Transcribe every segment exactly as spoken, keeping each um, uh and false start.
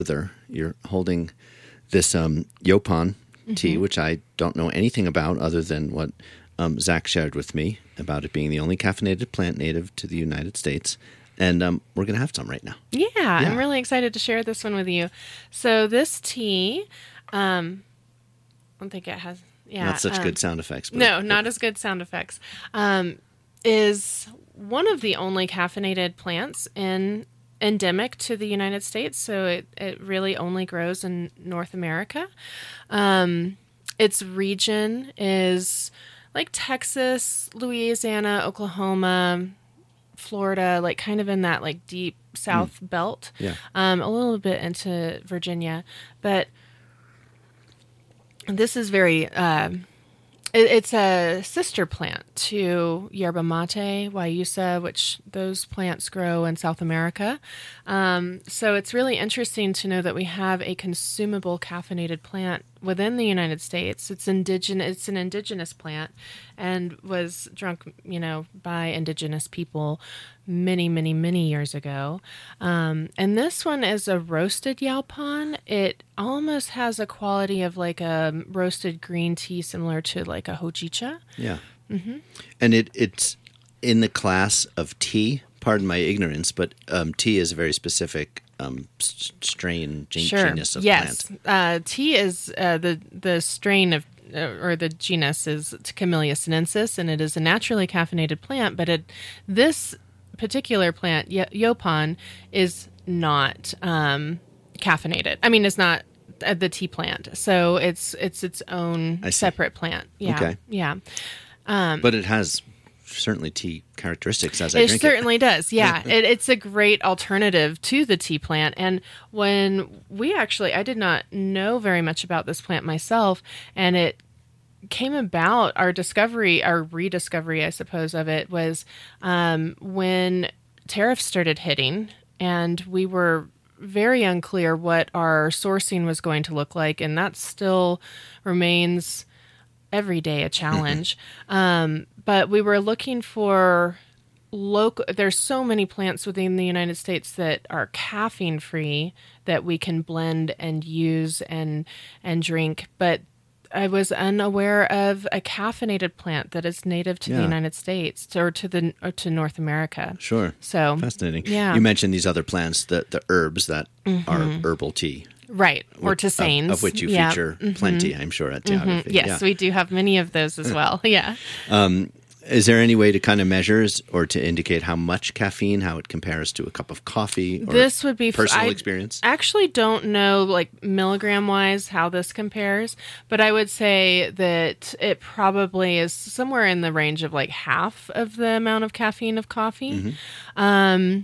further, you're holding this um, Yaupon Mm-hmm. tea, which I don't know anything about other than what um, Zach shared with me about it being the only caffeinated plant native to the United States. And um, we're going to have some right now. Yeah, Yeah. I'm really excited to share this one with you. So this tea, um, I don't think it has, yeah. Not such um, good sound effects. But No, it- not as good sound effects. Um, is one of the only caffeinated plants in endemic to the United States. So it, it really only grows in North America. Um, its region is like Texas, Louisiana, Oklahoma, Florida, like kind of in that like deep South Mm. belt. Yeah. Um, a little bit into Virginia, but this is very, um, it, it's a sister plant to yerba mate, guayusa, which those plants grow in South America. Um, so it's really interesting to know that we have a consumable caffeinated plant within the United States. It's indigenous. It's an indigenous plant, and was drunk, you know, by indigenous people many, many, many years ago. Um, and this one is a roasted yaupon. It almost has a quality of like a roasted green tea, similar to like a hojicha. Yeah. Mm-hmm. And it it's in the class of tea. Pardon my ignorance, but um, tea is a very specific um, s- strain, gen- Sure. genus of yes. plant. Uh, tea is uh, the the strain of uh, or the genus is Camellia sinensis, and it is a naturally caffeinated plant. But it this particular plant, y- yaupon, is not um, caffeinated. I mean, it's not uh, the tea plant, so it's it's its own I see. separate plant. Yeah. Okay. Yeah. But it has certainly tea characteristics as I It drink certainly does. Yeah. it, it's a great alternative to the tea plant. And when we actually, I did not know very much about this plant myself, and it came about, our discovery, our rediscovery, I suppose, of it was um, when tariffs started hitting, and we were very unclear what our sourcing was going to look like. And that still remains every day a challenge. um, but we were looking for local. There's so many plants within the United States that are caffeine free that we can blend and use and and drink. But I was unaware of a caffeinated plant that is native to the Yeah. United States or to the or to North America. Sure. So Fascinating. Yeah. You mentioned these other plants, the, the herbs that are herbal tea. Right, or Of- tisanes, Of, which you Yeah. feature plenty, I'm sure, at Geography. Yes, Yeah. we do have many of those as well. Yeah. Is there any way to kind of measure or to indicate how much caffeine, how it compares to a cup of coffee? Or This would be personal I experience? Actually, don't know like milligram wise how this compares, but I would say that it probably is somewhere in the range of like half of the amount of caffeine of coffee. Mm-hmm. Um,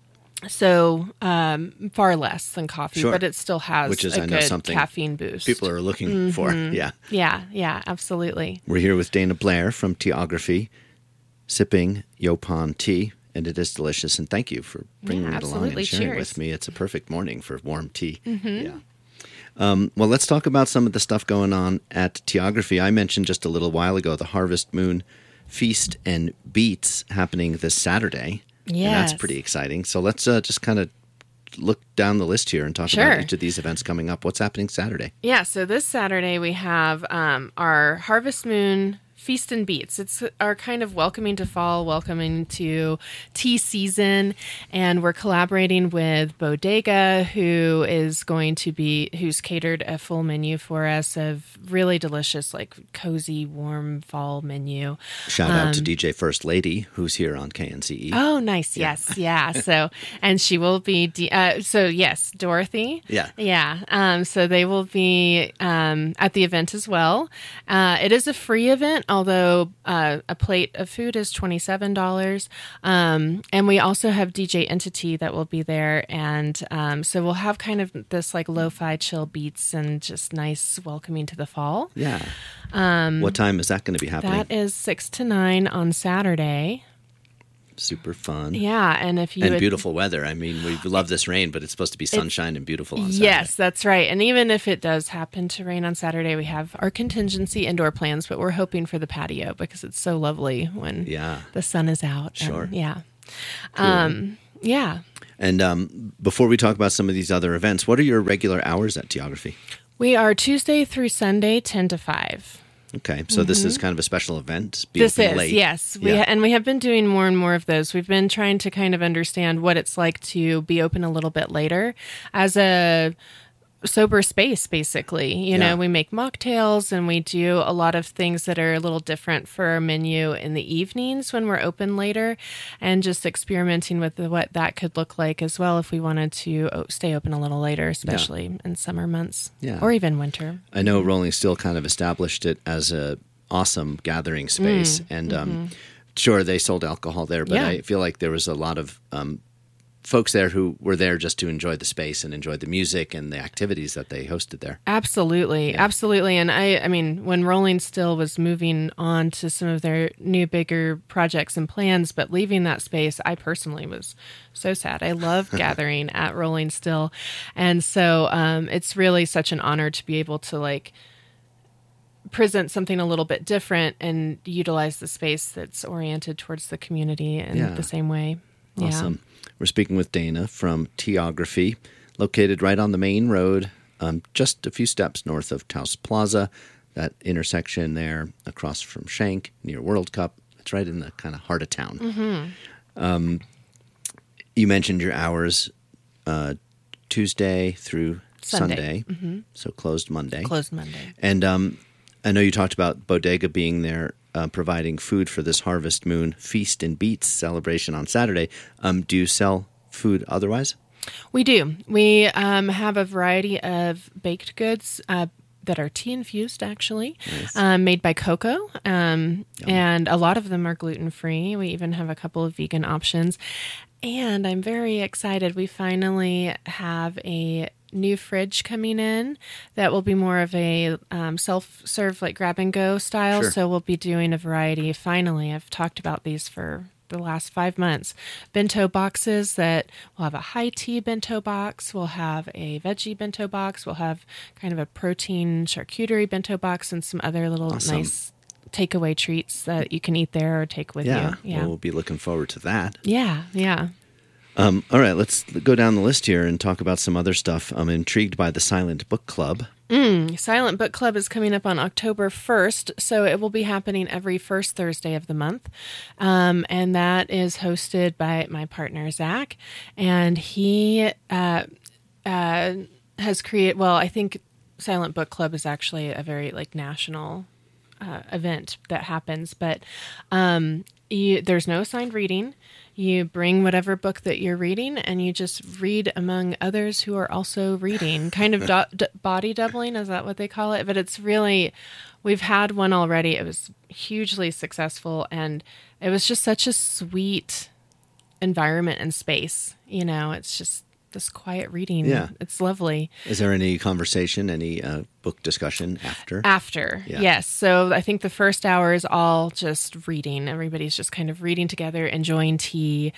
so um, far less than coffee, Sure. but it still has Which is, a I know, good something caffeine boost. People are looking for. Mm-hmm. Yeah. yeah, yeah, absolutely. We're here with Dana Blair from Teography, sipping Yaupon tea, and it is delicious. And thank you for bringing Yeah, it along absolutely. and sharing Cheers. with me. It's a perfect morning for warm tea. Mm-hmm. Yeah. Um, well, let's talk about some of the stuff going on at Teography. I mentioned just a little while ago the Harvest Moon Feast and Beats happening this Saturday. And Yes. that's pretty exciting. So let's uh, just kind of look down the list here and talk Sure. about each of these events coming up. What's happening Saturday? Yeah, so this Saturday we have um, our Harvest Moon Feast and Beats. It's our kind of welcoming to fall, welcoming to tea season, and we're collaborating with Bodega, who is going to be, who's catered a full menu for us of really delicious, like cozy, warm fall menu. Shout out to D J First Lady, who's here on K N C E. Oh, nice. Yes. Yeah. So, and she will be, de- uh, so yes, Dorothy. Yeah. Yeah. Um, so they will be um, at the event as well. Uh, it is a free event, although uh, a plate of food is twenty-seven dollars. Um, and we also have D J Entity that will be there. And um, so we'll have kind of this like lo-fi chill beats and just nice welcoming to the fall. Yeah. Um, what time is that going to be happening? That is six to nine on Saturday. Super fun. Yeah. And if you And would- beautiful weather. I mean, we love this rain, but it's supposed to be sunshine and beautiful on Saturday. Yes, that's right. And even if it does happen to rain on Saturday, we have our contingency indoor plans, but we're hoping for the patio because it's so lovely when Yeah. the sun is out. Sure. And, yeah. Cool. Um, yeah. And um, before we talk about some of these other events, what are your regular hours at Teography? We are Tuesday through Sunday, ten to five. Okay, so mm-hmm. this is kind of a special event. Be this is, late. yes. We yeah. ha- and we have been doing more and more of those. We've been trying to kind of understand what it's like to be open a little bit later as a sober space, basically. You yeah. know, we make mocktails and we do a lot of things that are a little different for our menu in the evenings when we're open later, and just experimenting with what that could look like as well if we wanted to stay open a little later, especially yeah. in summer months yeah. or even winter. I know Rolling Still kind of established it as a awesome gathering space, mm, and um, mm-hmm. sure, they sold alcohol there, but yeah. I feel like there was a lot of um, folks there who were there just to enjoy the space and enjoy the music and the activities that they hosted there. Absolutely. Yeah. Absolutely. And I, I mean, when Rolling Still was moving on to some of their new, bigger projects and plans, but leaving that space, I personally was so sad. I love gathering at Rolling Still. And so um, it's really such an honor to be able to like present something a little bit different and utilize the space that's oriented towards the community in yeah. the same way. Awesome. Yeah. We're speaking with Dana from Teography, located right on the main road, um, just a few steps north of Taos Plaza, that intersection there across from Shank near World Cup. It's right in the kind of heart of town. Mm-hmm. Um, you mentioned your hours uh, Tuesday through Sunday, Sunday mm-hmm. so closed Monday. Closed Monday. And um, I know you talked about Bodega being there, Uh, providing food for this Harvest Moon Feast and Beats celebration on Saturday. Um, do you sell food otherwise? We do. We um, have a variety of baked goods uh, that are tea infused, actually, nice. um, made by Coco, um, and a lot of them are gluten free. We even have a couple of vegan options, and I'm very excited. We finally have a new fridge coming in that will be more of a um, self-serve, like grab-and-go style. Sure. So we'll be doing a variety. Finally, I've talked about these for the last five months. Bento boxes that we'll have a high tea bento box. We'll have a veggie bento box. We'll have kind of a protein charcuterie bento box and some other little awesome. nice takeaway treats that you can eat there or take with yeah. you. Yeah, well, we'll be looking forward to that. Yeah, yeah. Um, all right, let's go down the list here and talk about some other stuff. I'm intrigued by the Silent Book Club. Mm, Silent Book Club is coming up on October first, so it will be happening every first Thursday of the month. Um, and that is hosted by my partner, Zach. And he uh, uh, has created, well, I think Silent Book Club is actually a very like national uh, event that happens, but um, you, there's no assigned reading. You bring whatever book that you're reading and you just read among others who are also reading. Kind of do- d- body doubling, is that what they call it? But it's really, we've had one already. It was hugely successful and it was just such a sweet environment and space. You know, it's just this quiet reading. Yeah. It's lovely. Is there any conversation, any uh, book discussion after? After, yeah. yes. So I think the first hour is all just reading. Everybody's just kind of reading together, enjoying tea,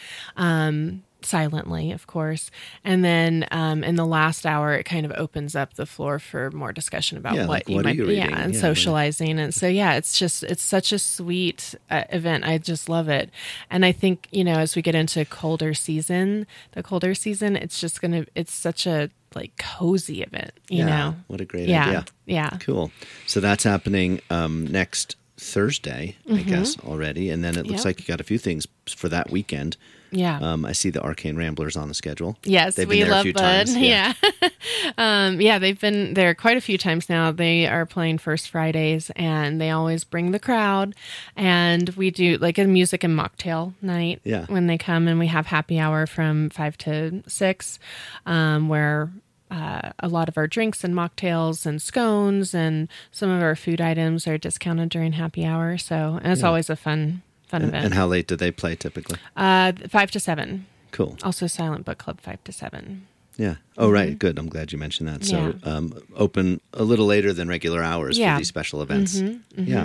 um, silently, of course. And then um, in the last hour, it kind of opens up the floor for more discussion about yeah, what like, you what might be, yeah, and yeah, socializing. And so, yeah, it's just, it's such a sweet uh, event. I just love it. And I think, you know, as we get into colder season, the colder season, it's just going to, it's such a like cozy event, you yeah, know? What a great yeah, idea. Yeah. Cool. So that's happening um, next Thursday, mm-hmm. I guess, already. And then it looks yep. like you got a few things for that weekend. Yeah. Um, I see the Arcane Ramblers on the schedule. Yes, they've we been there love a few Bud. times. Yeah. Yeah. um, yeah, they've been there quite a few times now. They are playing First Fridays and they always bring the crowd. And we do like a music and mocktail night yeah. when they come, and we have happy hour from five to six, um, where Uh, a lot of our drinks and mocktails and scones and some of our food items are discounted during happy hour. So and it's yeah. always a fun, fun and, event. And how late do they play typically? Uh, five to seven. Cool. Also Silent Book Club, five to seven. Yeah. Oh, mm-hmm. right. Good. I'm glad you mentioned that. So yeah. um, open a little later than regular hours yeah. for these special events. Mm-hmm. Mm-hmm. Yeah.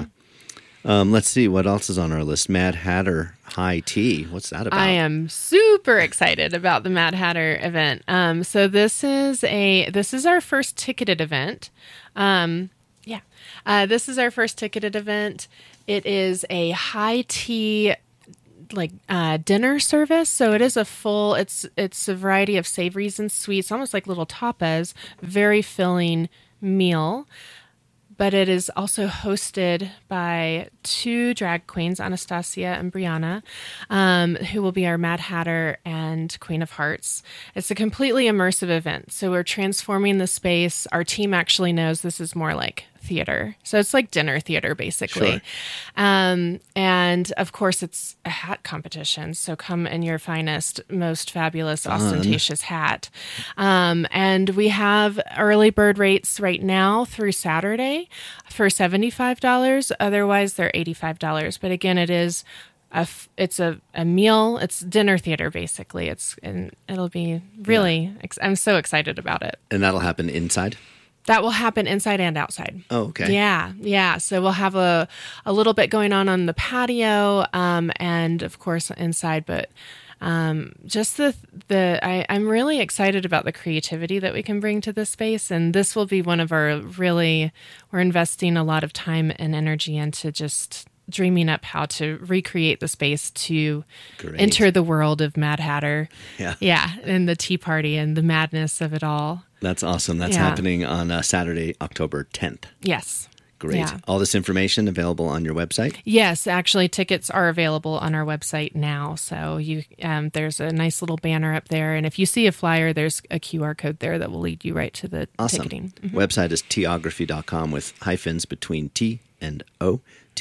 Um, let's see. What else is on our list? Mad Hatter High Tea. What's that about? I am super excited about the Mad Hatter event. Um, so this is a this is our first ticketed event. Um, yeah. Uh, this is our first ticketed event. It is a high tea like uh, dinner service. So it is a full, it's it's a variety of savories and sweets, almost like little tapas, very filling meal. But it is also hosted by two drag queens, Anastasia and Brianna, um, who will be our Mad Hatter and Queen of Hearts. It's a completely immersive event. So we're transforming the space. Our team actually knows this is more like theater. So it's like dinner theater, basically. Sure. Um, and of course, it's a hat competition. So come in your finest, most fabulous, ostentatious hat. Um, and we have early bird rates right now through Saturday for seventy-five dollars. Otherwise, they're eighty-five dollars. But again, it is a, f- it's a, a meal. It's dinner theater, basically. It's, and it'll be really, ex- I'm so excited about it. And that'll happen inside? That will happen inside and outside. Oh, okay. Yeah, yeah. So we'll have a, a little bit going on on the patio, um, and of course inside. But um, just the the I, I'm really excited about the creativity that we can bring to this space, and this will be one of our really. We're investing a lot of time and energy into just dreaming up how to recreate the space to Great. enter the world of Mad Hatter. Yeah. Yeah, and the tea party and the madness of it all. That's awesome. That's Yeah. happening on uh, Saturday, October tenth. Yes. Great. Yeah. All this information available on your website? Yes, actually, tickets are available on our website now. So you, um, there's a nice little banner up there, and if you see a flyer, there's a Q R code there that will lead you right to the Awesome. ticketing. Mhm. Website is teography dot com with hyphens between T and O,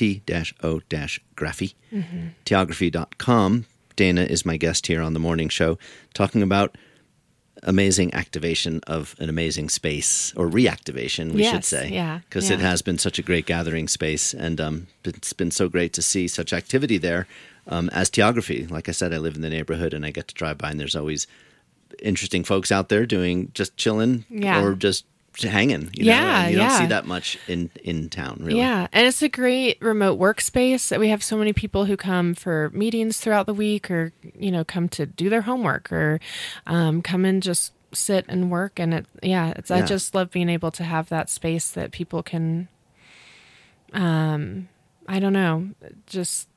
T-O-graphy. Mm-hmm. teography dot com. Dana is my guest here on the morning show, talking about amazing activation of an amazing space, or reactivation, we Yes, should say. yeah, Because it yeah. has been such a great gathering space, and um, it's been so great to see such activity there um, as Teography. Like I said, I live in the neighborhood, and I get to drive by, and there's always interesting folks out there doing just chilling Yeah. or just hanging. You Yeah, know? And you don't yeah. see that much in, in town, really. Yeah, and it's a great remote workspace. We have so many people who come for meetings throughout the week, or you know, come to do their homework, or um, come and just sit and work. And it, yeah, it's. I Yeah. just love being able to have that space that people can. Um, I don't know, just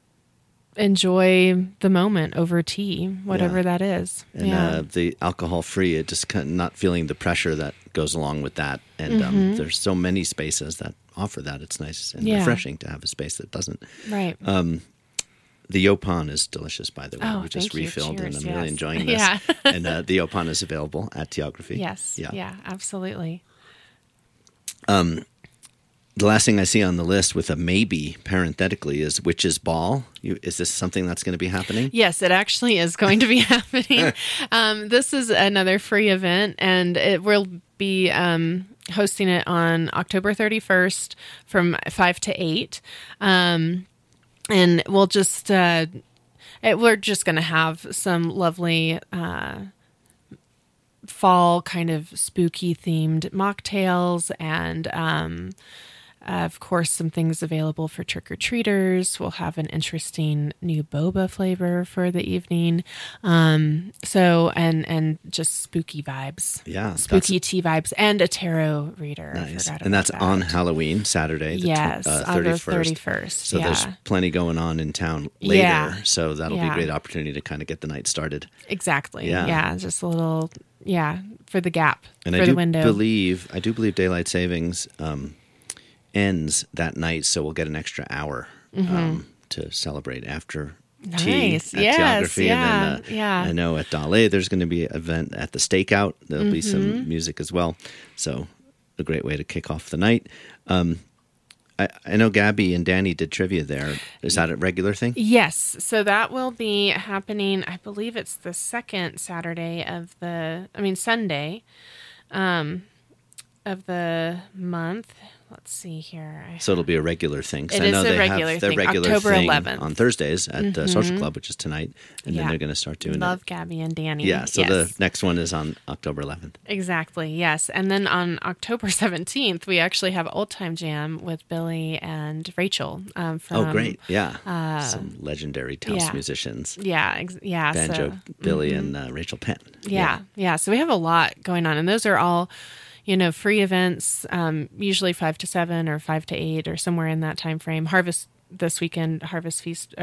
enjoy the moment over tea, whatever Yeah. that is. And yeah. uh, the alcohol free, it just kind of not feeling the pressure that goes along with that. And um, there's so many spaces that offer that. It's nice and Mm-hmm. Yeah. refreshing to have a space that doesn't. Right. The Yopan is delicious, by the way. Oh, we just thank you. refilled, Cheers, and I'm yes. really enjoying this. Yeah. And uh, the Yopan is available at Teography. yes. Yeah. Yeah. Absolutely. The last thing I see on the list with a maybe parenthetically is Witch's Ball. You, is this something that's going to be happening? Yes, it actually is going to be happening. Um, this is another free event, and it will be um, hosting it on October thirty-first from five to eight. Um, and we'll just, uh, it, we're just going to have some lovely uh, fall kind of spooky themed mocktails, and um, uh, of course some things available for trick-or-treaters. We'll have an interesting new boba flavor for the evening. Um, so, and and just spooky vibes. Yeah, Spooky tea vibes, and a tarot reader. I Nice. forgot And that's about on that. Halloween, Saturday, the Yes, tw- uh, on the thirty-first. thirty-first. So there's yeah. plenty going on in town later. Yeah. So that'll be Yeah. a great opportunity to kind of get the night started. Exactly. Yeah. Yeah. Just a little, yeah, for the gap, And for I the do window. believe I do believe daylight savings um, ends that night, so we'll get an extra hour um, to celebrate after tea Nice. at Yes, Geography. yeah, And then uh, yeah. I know at Dale there's going to be an event at the Stakeout. There'll be Mm-hmm. some music as well. So a great way to kick off the night. Um, I, I know Gabby and Danny did trivia there. Is that a regular thing? Yes. So that will be happening, I believe it's the second Saturday of the, I mean, Sunday um, of the month. Let's see here. I, So it'll be a regular thing. 'Cause It I is know a they regular have their thing, regular October thing eleventh. on Thursdays at uh, Social Club, which is tonight, and then Yeah. they're going to start doing love it. Gabby and Danny. Yeah, so yes. the next one is on October eleventh. Exactly, yes. And then on October seventeenth, we actually have Old Time Jam with Billy and Rachel. Um, from, Oh, great! Yeah, some legendary Taos yeah. musicians, Yeah, ex- yeah. banjo so, Billy and uh, Rachel Penn. Yeah, yeah. So we have a lot going on, and those are all, you know, free events. Um, usually five to seven or five to eight or somewhere in that time frame. Harvest this weekend, Harvest Feast or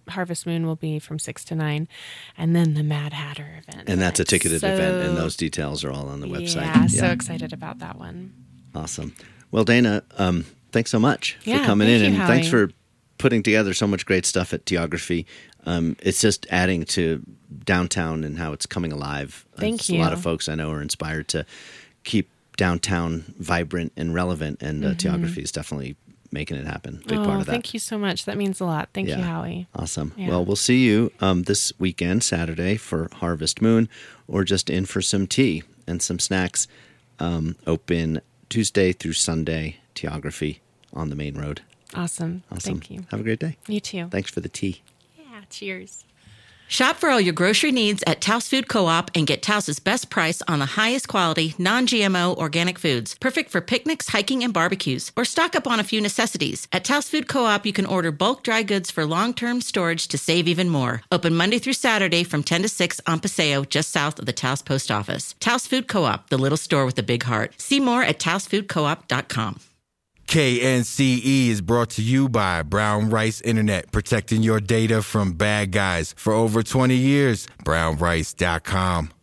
Harvest Moon will be from six to nine, and then the Mad Hatter event. And that's a ticketed so, event, and those details are all on the website. Yeah, yeah. So excited about that one. Awesome. Well, Dana, um, thanks so much for yeah, coming in, you, and Howie. thanks for putting together so much great stuff at Teography. Um, it's just adding to downtown and how it's coming alive. Thank it's you. A lot of folks I know are inspired to keep downtown vibrant and relevant, and uh, mm-hmm. Teography is definitely making it happen. Big oh, part of that. Thank you so much. That means a lot. Thank yeah. you, Howie. Awesome. Yeah. Well, we'll see you um, this weekend, Saturday, for Harvest Moon, or just in for some tea and some snacks. Um, open Tuesday through Sunday, Teography on the main road. Awesome. Awesome. Thank you. Have a great day. You too. Thanks for the tea. Yeah, cheers. Shop for all your grocery needs at Taos Food Co-op and get Taos's best price on the highest quality, non-G M O organic foods, perfect for picnics, hiking, and barbecues. Or stock up on a few necessities. At Taos Food Co-op, you can order bulk dry goods for long-term storage to save even more. Open Monday through Saturday from ten to six on Paseo, just south of the Taos Post Office. Taos Food Co-op, the little store with a big heart. See more at taos food co op dot com. K N C E is brought to you by Brown Rice Internet, protecting your data from bad guys for over twenty years. brown rice dot com.